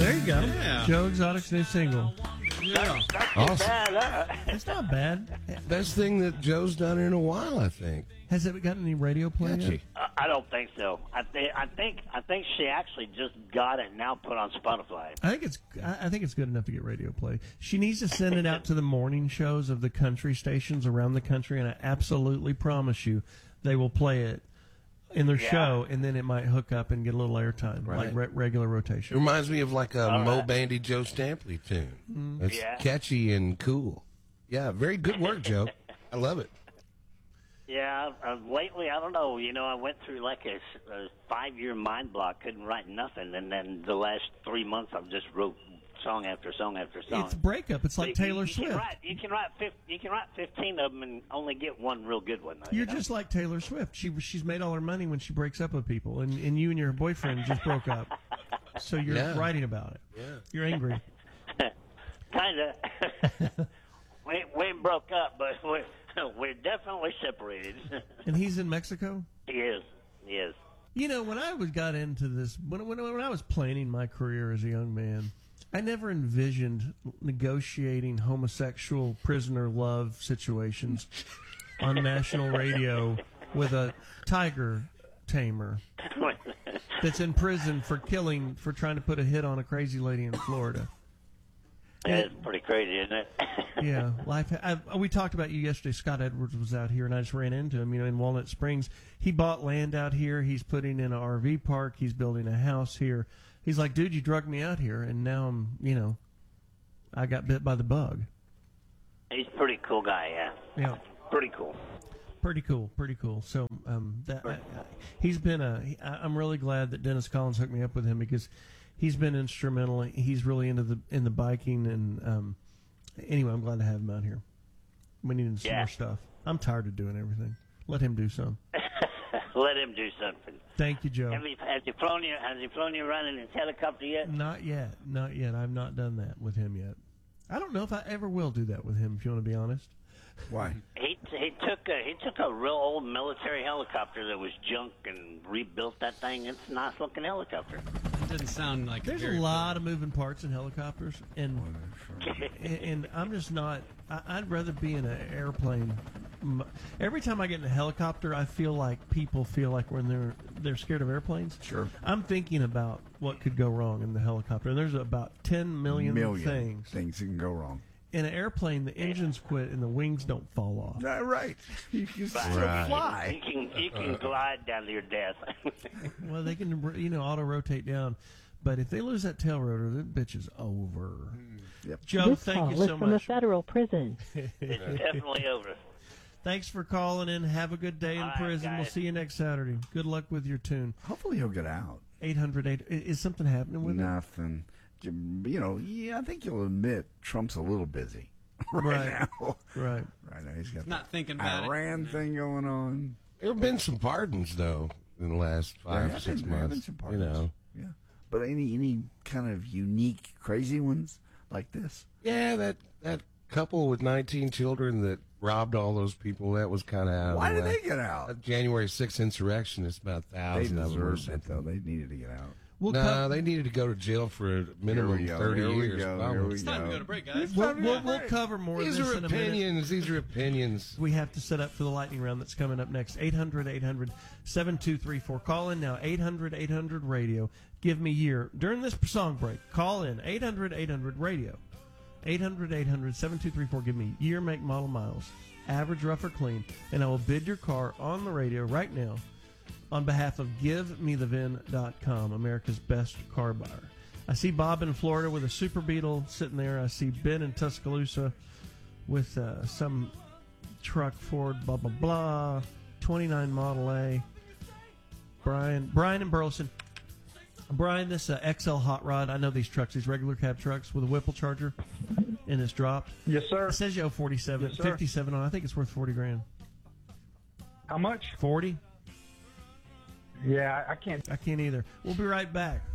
There you go. Yeah. Joe Exotic's new single. Yeah. Awesome. It's not bad. Best thing that Joe's done in a while, I think. Has it gotten any radio play yet? Catchy. I don't think so. I think she actually just got it now put on Spotify. I think it's good enough to get radio play. She needs to send it out to the morning shows of the country stations around the country, and I absolutely promise you they will play it in their show, and then it might hook up and get a little airtime, like regular It rotation. reminds me of like a Mo Bandy, Joe Stampley tune. It's catchy and cool. Yeah, very good work, Joe. I love it. Yeah, lately, I don't know. You know, I went through like a 5-year mind block, couldn't write nothing, and then the last 3 months I've just wrote song after song after song. It's breakup. It's like Taylor Swift. You can write 15 of them and only get one real good one. Though, You're just like Taylor Swift. She's made all her money when she breaks up with people, and you and your boyfriend just broke up. So you're writing about it. Yeah. You're angry. Kind of. we ain't broke up, but we're definitely separated. And he's in Mexico? He is. You know, when I got into this, when I was planning my career as a young man, I never envisioned negotiating homosexual prisoner love situations on national radio with a tiger tamer that's in prison for trying to put a hit on a crazy lady in Florida. It's pretty crazy, isn't it? Yeah, life. We talked about you yesterday. Scott Edwards was out here, and I just ran into him. You know, in Walnut Springs, he bought land out here. He's putting in an RV park. He's building a house here. He's like, dude, you drugged me out here, and now I got bit by the bug. He's a pretty cool guy, yeah. Yeah, pretty cool. Pretty cool. So he's been I'm really glad that Dennis Collins hooked me up with him because he's been instrumental. He's really into the biking, and anyway, I'm glad to have him out here. We need some more stuff. I'm tired of doing everything. Let him do some. Let him do something. Thank you, Joe. Has he flown you around in his helicopter yet? Not yet. I've not done that with him yet. I don't know if I ever will do that with him, if you want to be honest. Why? He took a real old military helicopter that was junk and rebuilt that thing. It's a nice looking helicopter. It doesn't sound like there's a lot of moving parts in helicopters, and I'm just not. I'd rather be in an airplane. Every time I get in a helicopter, I feel like people feel like when they're scared of airplanes. Sure. I'm thinking about what could go wrong in the helicopter, and there's about 10 million things that can go wrong. In an airplane, the engines quit and the wings don't fall off. Right. You can still fly. You can glide down to your death. Well, they can, auto-rotate down. But if they lose that tail rotor, that bitch is over. Yep. Joe, thank you so much. From a federal prison. It's definitely over. Thanks for calling in. Have a good day in prison. We'll see you next Saturday. Good luck with your tune. Hopefully he'll get out. 800. Is something happening with Nothing. I think you'll admit Trump's a little busy right now. Right now, he's got not thinking about Iran thing going on. There have been some pardons though in the last 5 or 6 months. Some pardons. Yeah, but any kind of unique, crazy ones like this? Yeah, that couple with 19 children that robbed all those people. That was kind of out. Why did they get out? January 6th insurrection. It's about 1,000 of them. They deserved it though. They needed to get out. They needed to go to jail for a minimum 30 years. It's time to go to break, guys. We'll cover more of this in a minute. These are opinions. We have to set up for the lightning round that's coming up next. 800-800-7234. Call in now. 800-800-RADIO. Give me year. During this song break, call in. 800-800-RADIO. 800-800-7234. Give me year, make, model, miles. Average, rough, or clean. And I will bid your car on the radio right now on behalf of GiveMeTheVin.com, America's best car buyer. I see Bob in Florida with a Super Beetle sitting there. I see Ben in Tuscaloosa with some truck, Ford, blah, blah, blah, 29 Model A. Brian in Burleson. Brian, this XL Hot Rod, I know these trucks, these regular cab trucks with a Whipple charger, and it's dropped. Yes, sir. It says you owe 47, yes, 57 on. I think it's worth $40,000. How much? 40. Yeah, I can't. I can't either. We'll be right back.